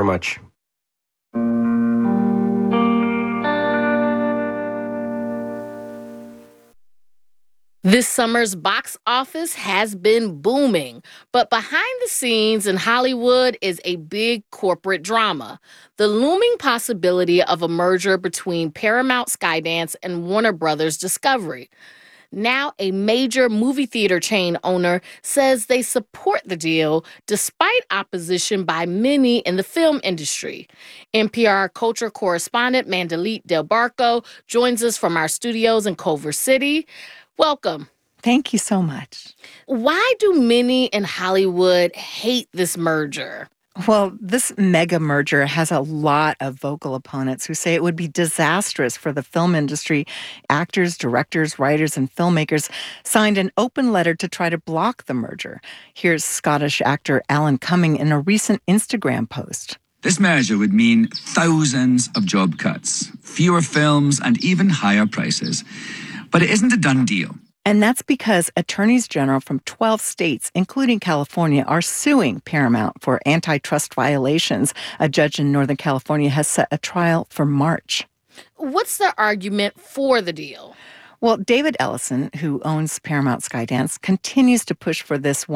very much. This summer's box office has been booming, but behind the scenes in Hollywood is a big corporate drama. The looming possibility of a merger between Paramount Skydance and Warner Brothers Discovery. Now, a major movie theater chain owner says they support the deal despite opposition by many in the film industry. NPR culture correspondent Mandalit Del Barco joins us from our studios in Culver City. Welcome. Thank you so much. Why do many in Hollywood hate this merger? Well, this mega merger has a lot of vocal opponents who say it would be disastrous for the film industry. Actors, directors, writers, and filmmakers signed an open letter to try to block the merger. Here's Scottish actor Alan Cumming in a recent Instagram post. This merger would mean thousands of job cuts, fewer films, and even higher prices. But it isn't a done deal. And that's because attorneys general from 12 states, including California, are suing Paramount for antitrust violations. A judge in Northern California has set a trial for March. What's the argument for the deal? Well, David Ellison, who owns Paramount Skydance, continues to push for this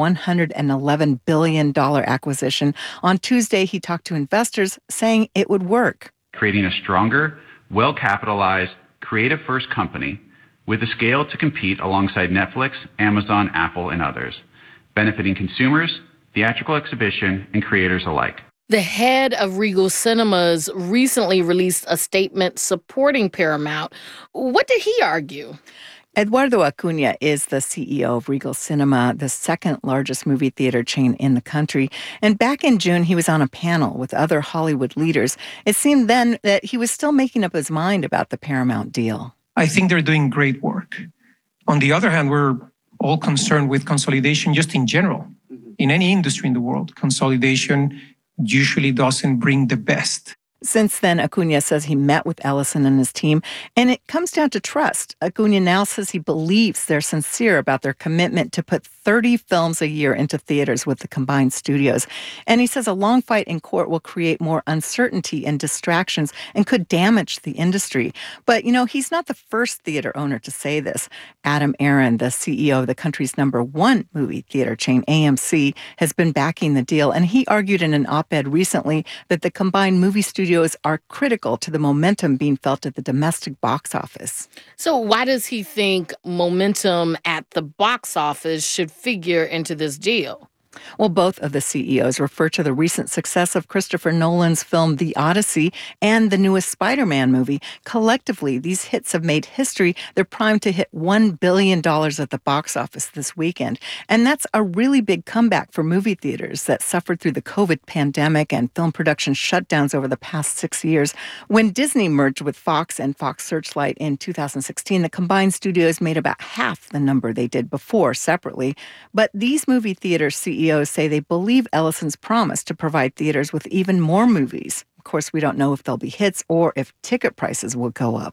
$111 billion acquisition. On Tuesday, he talked to investors saying it would work. Creating a stronger, well-capitalized, creative-first company with the scale to compete alongside Netflix, Amazon, Apple, and others, benefiting consumers, theatrical exhibition, and creators alike. The head of Regal Cinemas recently released a statement supporting Paramount. What did he argue? Eduardo Acuna is the CEO of Regal Cinema, the second largest movie theater chain in the country. And back in June, he was on a panel with other Hollywood leaders. It seemed then that he was still making up his mind about the Paramount deal. I think they're doing great work. On the other hand, we're all concerned with consolidation just in general. In any industry in the world, consolidation usually doesn't bring the best. Since then, Acuna says he met with Ellison and his team, and it comes down to trust. Acuna now says he believes they're sincere about their commitment to put 30 films a year into theaters with the combined studios. And he says a long fight in court will create more uncertainty and distractions and could damage the industry. But, he's not the first theater owner to say this. Adam Aron, the CEO of the country's #1 movie theater chain, AMC, has been backing the deal. And he argued in an op-ed recently that the combined movie studios are critical to the momentum being felt at the domestic box office. So why does he think momentum at the box office should figure into this deal? Well, both of the CEOs refer to the recent success of Christopher Nolan's film The Odyssey and the newest Spider-Man movie. Collectively, these hits have made history. They're primed to hit $1 billion at the box office this weekend. And that's a really big comeback for movie theaters that suffered through the COVID pandemic and film production shutdowns over the past 6 years. When Disney merged with Fox and Fox Searchlight in 2016, the combined studios made about half the number they did before separately. But these movie theater CEOs say they believe Ellison's promise to provide theaters with even more movies. Of course, we don't know if they'll be hits or if ticket prices will go up.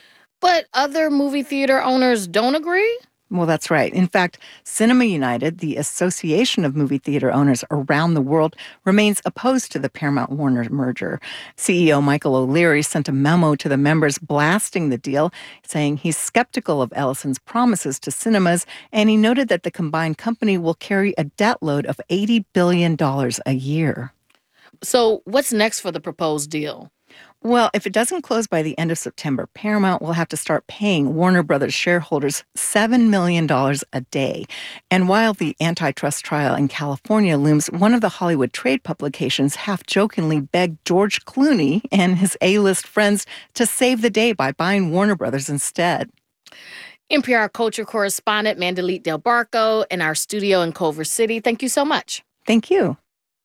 But other movie theater owners don't agree? Well, that's right. In fact, Cinema United, the Association of Movie Theater Owners around the world, remains opposed to the Paramount-Warner merger. CEO Michael O'Leary sent a memo to the members blasting the deal, saying he's skeptical of Ellison's promises to cinemas, and he noted that the combined company will carry a debt load of $80 billion a year. So what's next for the proposed deal? Well, if it doesn't close by the end of September, Paramount will have to start paying Warner Brothers shareholders $7 million a day. And while the antitrust trial in California looms, one of the Hollywood trade publications half-jokingly begged George Clooney and his A-list friends to save the day by buying Warner Brothers instead. NPR culture correspondent Mandalit Del Barco in our studio in Culver City. Thank you so much. Thank you.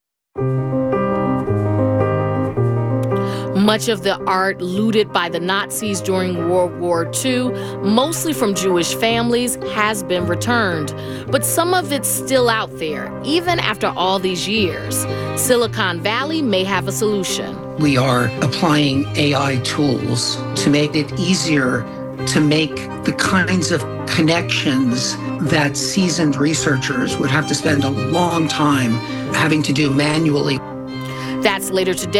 Much of the art looted by the Nazis during World War II, mostly from Jewish families, has been returned. But some of it's still out there, even after all these years. Silicon Valley may have a solution. We are applying AI tools to make it easier to make the kinds of connections that seasoned researchers would have to spend a long time having to do manually. That's later today.